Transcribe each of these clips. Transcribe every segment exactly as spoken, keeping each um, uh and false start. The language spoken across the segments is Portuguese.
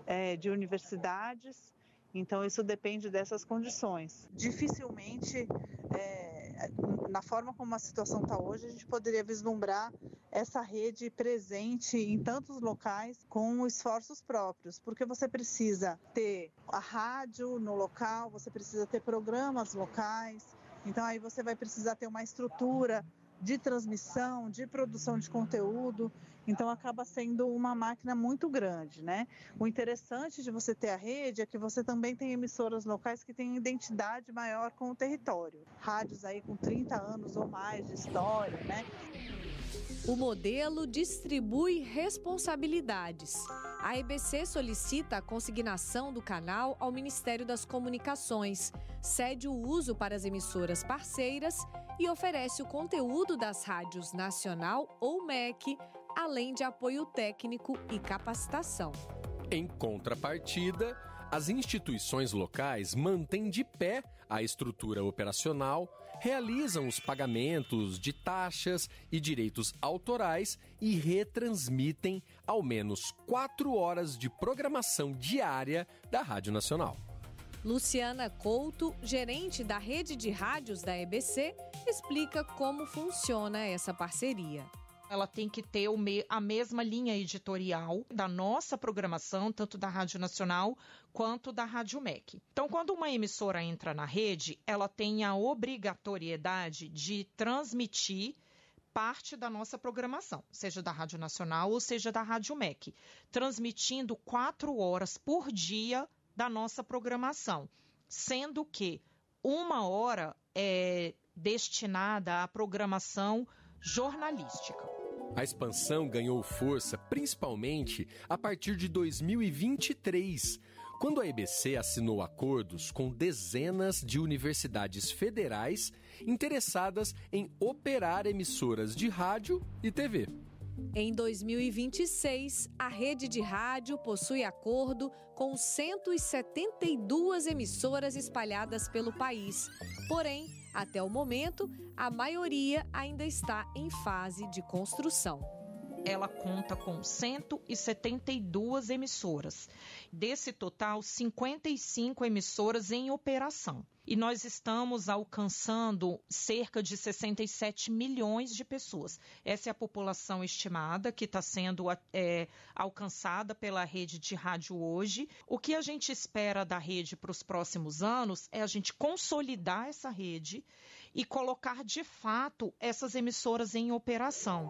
é, de universidades. Então, isso depende dessas condições. Dificilmente, é, na forma como a situação está hoje, a gente poderia vislumbrar essa rede presente em tantos locais com esforços próprios, porque você precisa ter a rádio no local, você precisa ter programas locais, então aí você vai precisar ter uma estrutura de transmissão, de produção de conteúdo, então acaba sendo uma máquina muito grande, né? O interessante de você ter a rede é que você também tem emissoras locais que têm identidade maior com o território. Rádios aí com trinta anos ou mais de história, né? O modelo distribui responsabilidades. A E B C solicita a consignação do canal ao Ministério das Comunicações, cede o uso para as emissoras parceiras e oferece o conteúdo das rádios Nacional ou M E C, além de apoio técnico e capacitação. Em contrapartida, as instituições locais mantêm de pé a estrutura operacional, realizam os pagamentos de taxas e direitos autorais e retransmitem ao menos quatro horas de programação diária da Rádio Nacional. Luciana Couto, gerente da rede de rádios da E B C, explica como funciona essa parceria. Ela tem que ter o me- a mesma linha editorial da nossa programação, tanto da Rádio Nacional quanto da Rádio M E C. Então, quando uma emissora entra na rede, ela tem a obrigatoriedade de transmitir parte da nossa programação, seja da Rádio Nacional ou seja da Rádio M E C, transmitindo quatro horas por dia da nossa programação, sendo que uma hora é destinada à programação jornalística. A expansão ganhou força principalmente a partir de dois mil e vinte e três, quando a E B C assinou acordos com dezenas de universidades federais interessadas em operar emissoras de rádio e T V. Em dois mil e vinte e seis, a rede de rádio possui acordo com cento e setenta e duas emissoras espalhadas pelo país. Porém, até o momento, a maioria ainda está em fase de construção. Ela conta com cento e setenta e duas emissoras. Desse total, cinquenta e cinco emissoras em operação. E nós estamos alcançando cerca de sessenta e sete milhões de pessoas. Essa é a população estimada que está sendo é, alcançada pela rede de rádio hoje. O que a gente espera da rede para os próximos anos é a gente consolidar essa rede e colocar de fato essas emissoras em operação.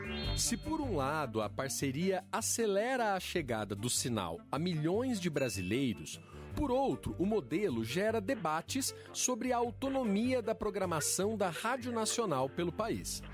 Se por um lado a parceria acelera a chegada do sinal a milhões de brasileiros, por outro, o modelo gera debates sobre a autonomia da programação da Rádio Nacional pelo país.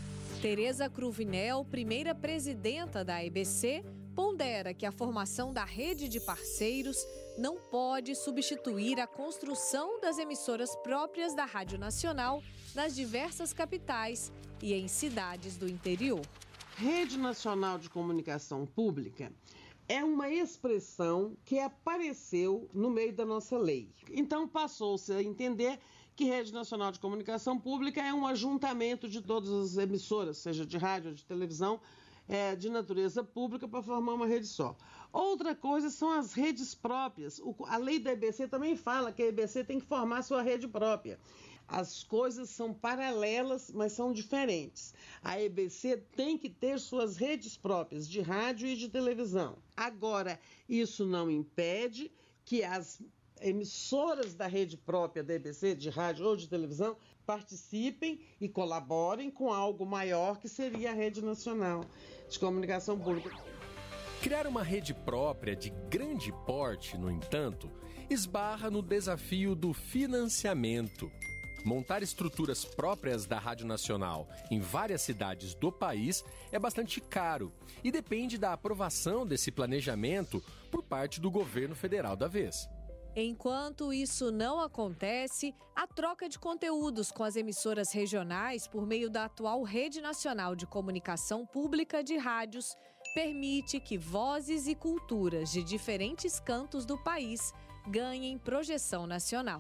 Tereza Cruvinel, primeira presidenta da E B C, pondera que a formação da rede de parceiros não pode substituir a construção das emissoras próprias da Rádio Nacional nas diversas capitais e em cidades do interior. Rede Nacional de Comunicação Pública é uma expressão que apareceu no meio da nossa lei. Então passou-se a entender que Rede Nacional de Comunicação Pública é um ajuntamento de todas as emissoras, seja de rádio ou de televisão, é, de natureza pública, para formar uma rede só. Outra coisa são as redes próprias. O, a lei da E B C também fala que a E B C tem que formar sua rede própria. As coisas são paralelas, mas são diferentes. A E B C tem que ter suas redes próprias de rádio e de televisão. Agora, isso não impede que as emissoras da rede própria da E B C, de rádio ou de televisão, participem e colaborem com algo maior, que seria a Rede Nacional de Comunicação Pública. Criar uma rede própria de grande porte, no entanto, esbarra no desafio do financiamento. Montar estruturas próprias da Rádio Nacional em várias cidades do país é bastante caro e depende da aprovação desse planejamento por parte do governo federal da vez. Enquanto isso não acontece, a troca de conteúdos com as emissoras regionais por meio da atual Rede Nacional de Comunicação Pública de Rádios permite que vozes e culturas de diferentes cantos do país ganhem projeção nacional.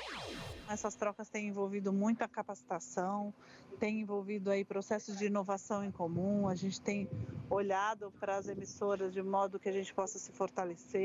Essas trocas têm envolvido muita capacitação, têm envolvido aí processos de inovação em comum, a gente tem olhado para as emissoras de modo que a gente possa se fortalecer.